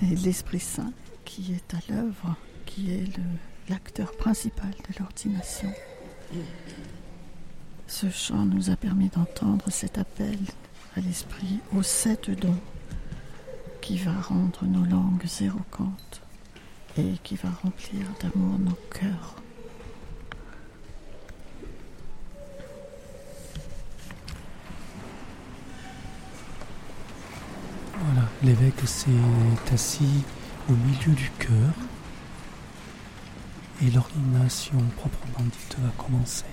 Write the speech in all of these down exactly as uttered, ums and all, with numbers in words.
C'est l'Esprit Saint qui est à l'œuvre, qui est le, l'acteur principal de l'ordination. Ce chant nous a permis d'entendre cet appel à l'Esprit aux sept dons qui va rendre nos langues éloquentes et qui va remplir d'amour nos cœurs. Voilà, l'évêque s'est assis au milieu du chœur et l'ordination proprement dite va commencer.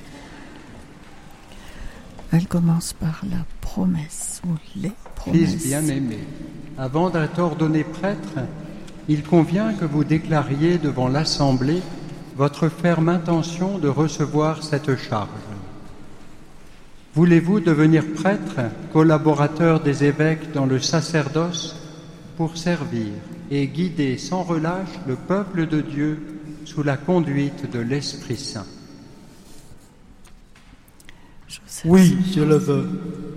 Elle commence par la promesse ou les promesses. Fils bien-aimé, avant d'être ordonné prêtre, il convient que vous déclariez devant l'Assemblée votre ferme intention de recevoir cette charge. Voulez-vous devenir prêtre, collaborateur des évêques dans le sacerdoce, pour servir et guider sans relâche le peuple de Dieu sous la conduite de l'Esprit Saint? Joseph. Oui, je le veux.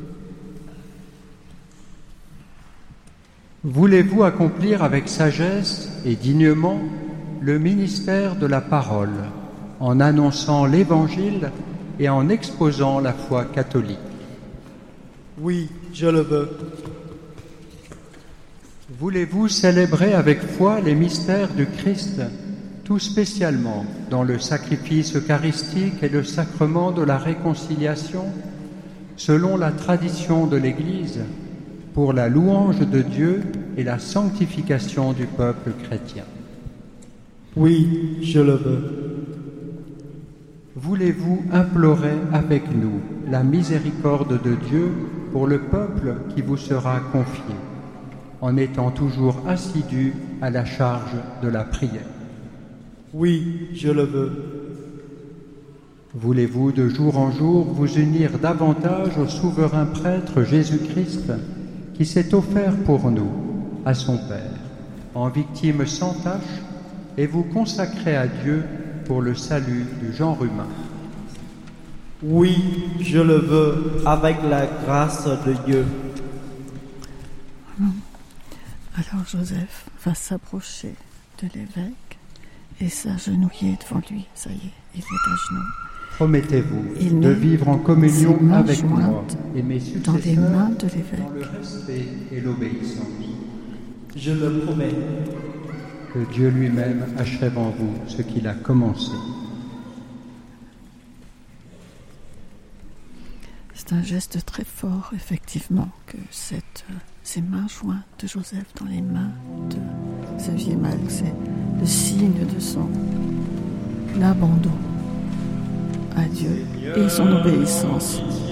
Voulez-vous accomplir avec sagesse et dignement le ministère de la parole, en annonçant l'Évangile et en exposant la foi catholique? Oui, je le veux. Voulez-vous célébrer avec foi les mystères du Christ, tout spécialement dans le sacrifice eucharistique et le sacrement de la réconciliation, selon la tradition de l'Église, pour la louange de Dieu et la sanctification du peuple chrétien? Oui, je le veux. Voulez-vous implorer avec nous la miséricorde de Dieu pour le peuple qui vous sera confié, en étant toujours assidu à la charge de la prière? Oui, je le veux. Voulez-vous de jour en jour vous unir davantage au souverain prêtre Jésus-Christ qui s'est offert pour nous, à son Père, en victime sans tache, et vous consacrer à Dieu pour le salut du genre humain? Oui, je le veux, avec la grâce de Dieu. Alors Joseph va s'approcher de l'évêque et s'agenouiller devant lui. Ça y est, il est à genoux. Promettez-vous Il de met vivre en communion ses mains avec moi jointes et mes dans les mains successeurs de l'évêque. dans le respect et l'obéissance. Je le promets. Que Dieu lui-même achève en vous ce qu'il a commencé. C'est un geste très fort, effectivement, que cette, euh, ces mains jointes de Joseph dans les mains de Xavier Malc, c'est le signe de son abandon à Dieu et son obéissance.